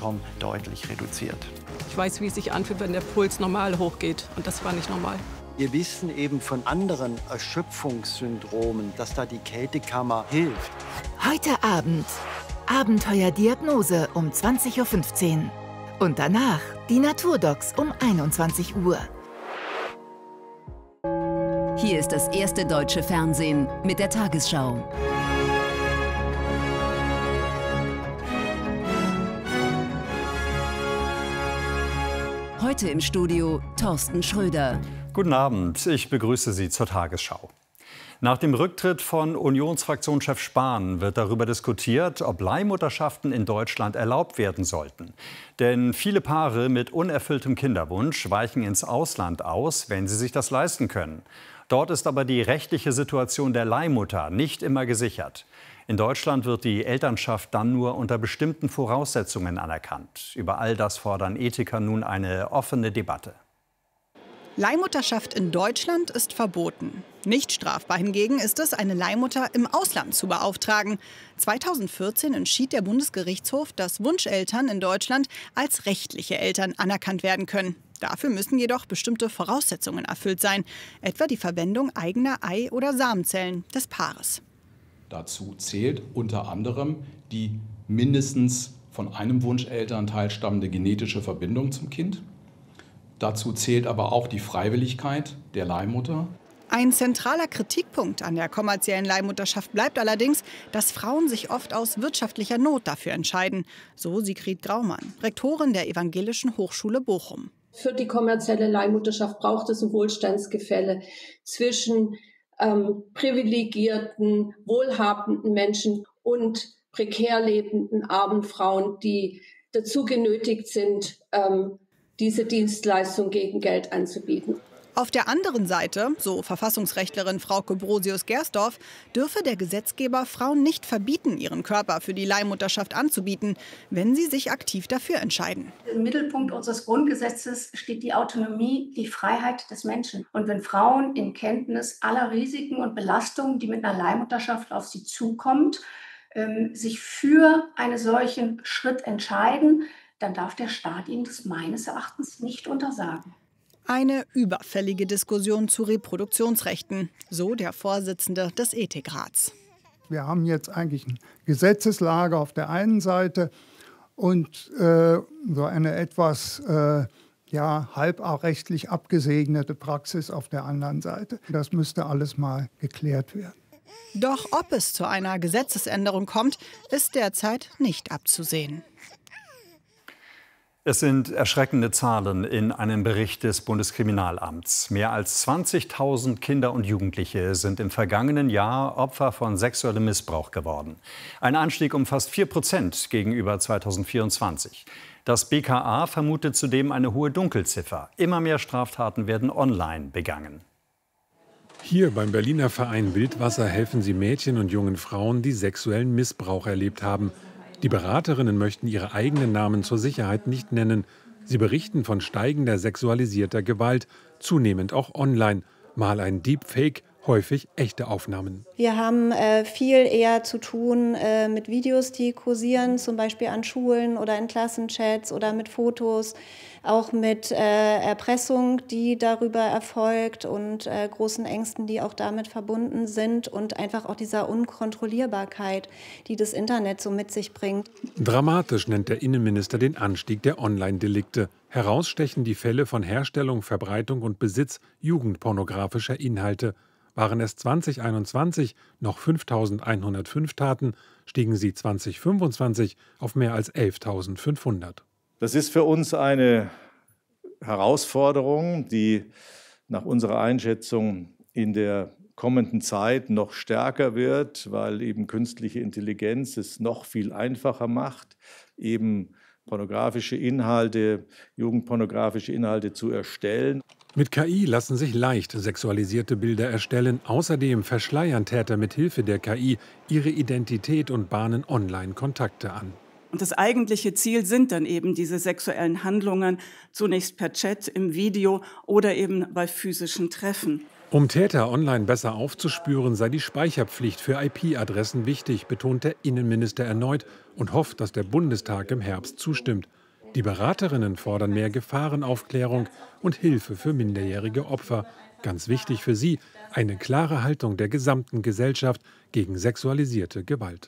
Zeitraum deutlich reduziert. Ich weiß, wie es sich anfühlt, wenn der Puls normal hochgeht. Und das war nicht normal. Wir wissen eben von anderen Erschöpfungssyndromen, dass da die Kältekammer hilft. Heute Abend Abenteuerdiagnose um 20:15 Uhr. Und danach die Naturdocs um 21 Uhr. Hier ist das erste deutsche Fernsehen mit der Tagesschau. Heute im Studio Thorsten Schröder. Guten Abend, ich begrüße Sie zur Tagesschau. Nach dem Rücktritt von Unionsfraktionschef Spahn wird darüber diskutiert, ob Leihmutterschaften in Deutschland erlaubt werden sollten. Denn viele Paare mit unerfülltem Kinderwunsch weichen ins Ausland aus, wenn sie sich das leisten können. Dort ist aber die rechtliche Situation der Leihmutter nicht immer gesichert. In Deutschland wird die Elternschaft dann nur unter bestimmten Voraussetzungen anerkannt. Über all das fordern Ethiker nun eine offene Debatte. Leihmutterschaft in Deutschland ist verboten. Nicht strafbar hingegen ist es, eine Leihmutter im Ausland zu beauftragen. 2014 entschied der Bundesgerichtshof, dass Wunscheltern in Deutschland als rechtliche Eltern anerkannt werden können. Dafür müssen jedoch bestimmte Voraussetzungen erfüllt sein, etwa die Verwendung eigener Ei- oder Samenzellen des Paares. Dazu zählt unter anderem die mindestens von einem Wunschelternteil stammende genetische Verbindung zum Kind. Dazu zählt aber auch die Freiwilligkeit der Leihmutter. Ein zentraler Kritikpunkt an der kommerziellen Leihmutterschaft bleibt allerdings, dass Frauen sich oft aus wirtschaftlicher Not dafür entscheiden. So Sigrid Graumann, Rektorin der Evangelischen Hochschule Bochum. Für die kommerzielle Leihmutterschaft braucht es ein Wohlstandsgefälle zwischen privilegierten, wohlhabenden Menschen und prekär lebenden armen Frauen, die dazu genötigt sind, diese Dienstleistung gegen Geld anzubieten. Auf der anderen Seite, so Verfassungsrechtlerin Frauke Brosius-Gersdorf, dürfe der Gesetzgeber Frauen nicht verbieten, ihren Körper für die Leihmutterschaft anzubieten, wenn sie sich aktiv dafür entscheiden. Im Mittelpunkt unseres Grundgesetzes steht die Autonomie, die Freiheit des Menschen. Und wenn Frauen in Kenntnis aller Risiken und Belastungen, die mit einer Leihmutterschaft auf sie zukommt, sich für einen solchen Schritt entscheiden, dann darf der Staat ihnen das meines Erachtens nicht untersagen. Eine überfällige Diskussion zu Reproduktionsrechten, so der Vorsitzende des Ethikrats. Wir haben jetzt eigentlich eine Gesetzeslage auf der einen Seite und so eine etwas halb rechtlich abgesegnete Praxis auf der anderen Seite. Das müsste alles mal geklärt werden. Doch ob es zu einer Gesetzesänderung kommt, ist derzeit nicht abzusehen. Es sind erschreckende Zahlen in einem Bericht des Bundeskriminalamts. Mehr als 20.000 Kinder und Jugendliche sind im vergangenen Jahr Opfer von sexuellem Missbrauch geworden. Ein Anstieg um fast 4% gegenüber 2024. Das BKA vermutet zudem eine hohe Dunkelziffer. Immer mehr Straftaten werden online begangen. Hier beim Berliner Verein Wildwasser helfen sie Mädchen und jungen Frauen, die sexuellen Missbrauch erlebt haben. Die Beraterinnen möchten ihre eigenen Namen zur Sicherheit nicht nennen. Sie berichten von steigender sexualisierter Gewalt, zunehmend auch online. Mal ein Deepfake, häufig echte Aufnahmen. Wir haben viel eher zu tun mit Videos, die kursieren, zum Beispiel an Schulen oder in Klassenchats oder mit Fotos, auch mit Erpressung, die darüber erfolgt und großen Ängsten, die auch damit verbunden sind und einfach auch dieser Unkontrollierbarkeit, die das Internet so mit sich bringt. Dramatisch nennt der Innenminister den Anstieg der Online-Delikte. Herausstechen die Fälle von Herstellung, Verbreitung und Besitz jugendpornografischer Inhalte. Waren es 2021 noch 5.105 Taten, stiegen sie 2025 auf mehr als 11.500. Das ist für uns eine Herausforderung, die nach unserer Einschätzung in der kommenden Zeit noch stärker wird, weil eben künstliche Intelligenz es noch viel einfacher macht, eben pornografische Inhalte, jugendpornografische Inhalte zu erstellen. Mit KI lassen sich leicht sexualisierte Bilder erstellen. Außerdem verschleiern Täter mit Hilfe der KI ihre Identität und bahnen Online-Kontakte an. Und das eigentliche Ziel sind dann eben diese sexuellen Handlungen, zunächst per Chat, im Video oder eben bei physischen Treffen. Um Täter online besser aufzuspüren, sei die Speicherpflicht für IP-Adressen wichtig, betont der Innenminister erneut und hofft, dass der Bundestag im Herbst zustimmt. Die Beraterinnen fordern mehr Gefahrenaufklärung und Hilfe für minderjährige Opfer. Ganz wichtig für sie, eine klare Haltung der gesamten Gesellschaft gegen sexualisierte Gewalt.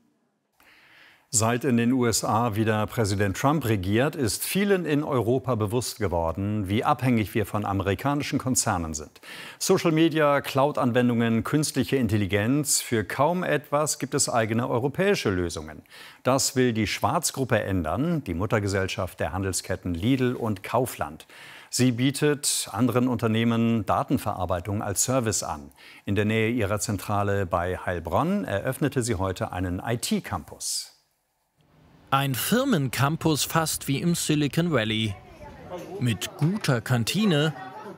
Seit in den USA wieder Präsident Trump regiert, ist vielen in Europa bewusst geworden, wie abhängig wir von amerikanischen Konzernen sind. Social Media, Cloud-Anwendungen, künstliche Intelligenz, für kaum etwas gibt es eigene europäische Lösungen. Das will die Schwarz-Gruppe ändern, die Muttergesellschaft der Handelsketten Lidl und Kaufland. Sie bietet anderen Unternehmen Datenverarbeitung als Service an. In der Nähe ihrer Zentrale bei Heilbronn eröffnete sie heute einen IT-Campus. Ein Firmencampus fast wie im Silicon Valley. Mit guter Kantine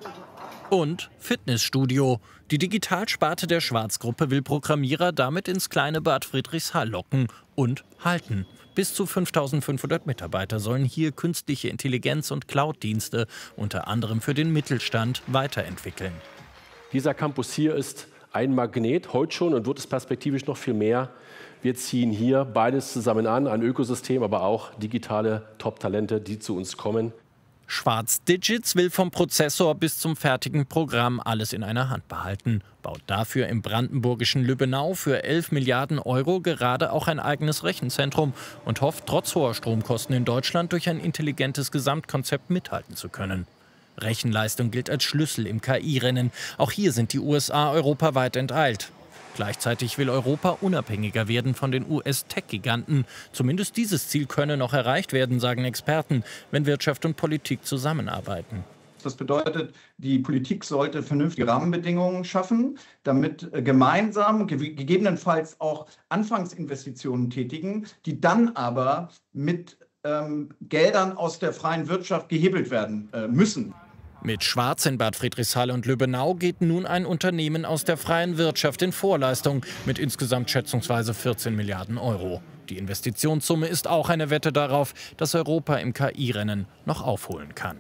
und Fitnessstudio. Die Digitalsparte der Schwarz-Gruppe will Programmierer damit ins kleine Bad Friedrichshall locken und halten. Bis zu 5.500 Mitarbeiter sollen hier künstliche Intelligenz und Cloud-Dienste unter anderem für den Mittelstand weiterentwickeln. Dieser Campus hier ist ein Magnet, heute schon, und wird es perspektivisch noch viel mehr. Wir ziehen hier beides zusammen an, ein Ökosystem, aber auch digitale Top-Talente, die zu uns kommen. Schwarz Digits will vom Prozessor bis zum fertigen Programm alles in einer Hand behalten, baut dafür im brandenburgischen Lübbenau für 11 Milliarden Euro gerade auch ein eigenes Rechenzentrum und hofft, trotz hoher Stromkosten in Deutschland durch ein intelligentes Gesamtkonzept mithalten zu können. Rechenleistung gilt als Schlüssel im KI-Rennen. Auch hier sind die USA europaweit enteilt. Gleichzeitig will Europa unabhängiger werden von den US-Tech-Giganten. Zumindest dieses Ziel könne noch erreicht werden, sagen Experten, wenn Wirtschaft und Politik zusammenarbeiten. Das bedeutet, die Politik sollte vernünftige Rahmenbedingungen schaffen, damit gemeinsam gegebenenfalls auch Anfangsinvestitionen tätigen, die dann aber mit Geldern aus der freien Wirtschaft gehebelt werden müssen. Mit Schwarz in Bad Friedrichshall und Lübbenau geht nun ein Unternehmen aus der freien Wirtschaft in Vorleistung mit insgesamt schätzungsweise 14 Milliarden Euro. Die Investitionssumme ist auch eine Wette darauf, dass Europa im KI-Rennen noch aufholen kann.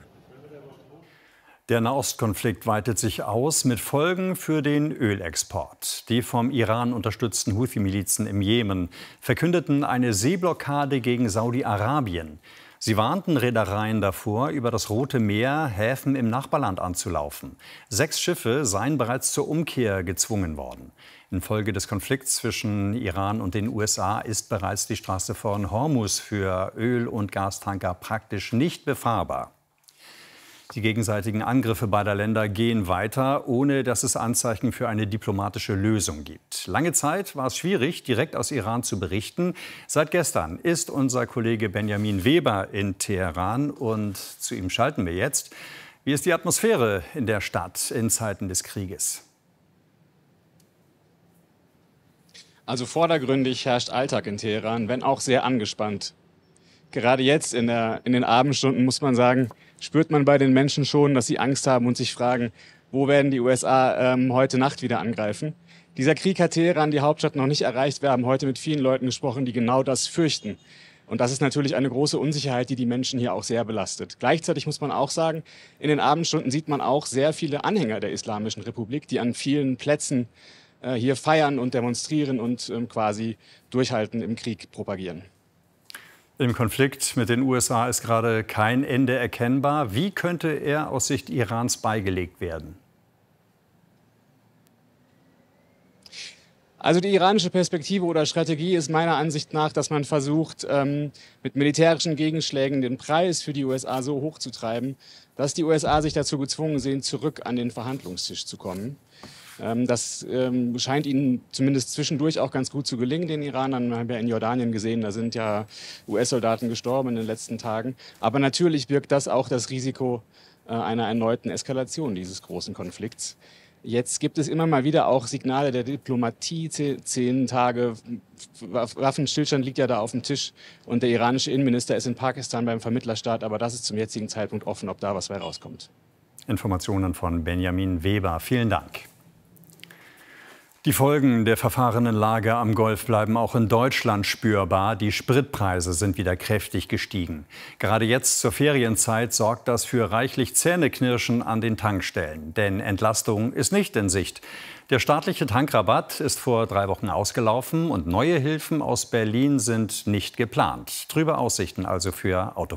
Der Nahostkonflikt weitet sich aus mit Folgen für den Ölexport. Die vom Iran unterstützten Houthi-Milizen im Jemen verkündeten eine Seeblockade gegen Saudi-Arabien. Sie warnten Reedereien davor, über das Rote Meer Häfen im Nachbarland anzulaufen. 6 Schiffe seien bereits zur Umkehr gezwungen worden. Infolge des Konflikts zwischen Iran und den USA ist bereits die Straße von Hormuz für Öl- und Gastanker praktisch nicht befahrbar. Die gegenseitigen Angriffe beider Länder gehen weiter, ohne dass es Anzeichen für eine diplomatische Lösung gibt. Lange Zeit war es schwierig, direkt aus Iran zu berichten. Seit gestern ist unser Kollege Benjamin Weber in Teheran und zu ihm schalten wir jetzt. Wie ist die Atmosphäre in der Stadt in Zeiten des Krieges? Also vordergründig herrscht Alltag in Teheran, wenn auch sehr angespannt. Gerade jetzt in den Abendstunden, muss man sagen, spürt man bei den Menschen schon, dass sie Angst haben und sich fragen, wo werden die USA heute Nacht wieder angreifen. Dieser Krieg hat Teheran, die Hauptstadt, noch nicht erreicht. Wir haben heute mit vielen Leuten gesprochen, die genau das fürchten. Und das ist natürlich eine große Unsicherheit, die die Menschen hier auch sehr belastet. Gleichzeitig muss man auch sagen, in den Abendstunden sieht man auch sehr viele Anhänger der Islamischen Republik, die an vielen Plätzen hier feiern und demonstrieren und quasi Durchhalten im Krieg propagieren. Im Konflikt mit den USA ist gerade kein Ende erkennbar. Wie könnte er aus Sicht Irans beigelegt werden? Also die iranische Perspektive oder Strategie ist meiner Ansicht nach, dass man versucht, mit militärischen Gegenschlägen den Preis für die USA so hoch zu treiben, dass die USA sich dazu gezwungen sehen, zurück an den Verhandlungstisch zu kommen. Das scheint ihnen zumindest zwischendurch auch ganz gut zu gelingen, den Iranern. Wir haben ja in Jordanien gesehen, da sind ja US-Soldaten gestorben in den letzten Tagen. Aber natürlich birgt das auch das Risiko einer erneuten Eskalation dieses großen Konflikts. Jetzt gibt es immer mal wieder auch Signale der Diplomatie. 10 Tage Waffenstillstand liegt ja da auf dem Tisch. Und der iranische Innenminister ist in Pakistan beim Vermittlerstaat. Aber das ist zum jetzigen Zeitpunkt offen, ob da was bei rauskommt. Informationen von Benjamin Weber. Vielen Dank. Die Folgen der verfahrenen Lage am Golf bleiben auch in Deutschland spürbar. Die Spritpreise sind wieder kräftig gestiegen. Gerade jetzt zur Ferienzeit sorgt das für reichlich Zähneknirschen an den Tankstellen. Denn Entlastung ist nicht in Sicht. Der staatliche Tankrabatt ist vor 3 Wochen ausgelaufen und neue Hilfen aus Berlin sind nicht geplant. Trübe Aussichten also für Autofahrer.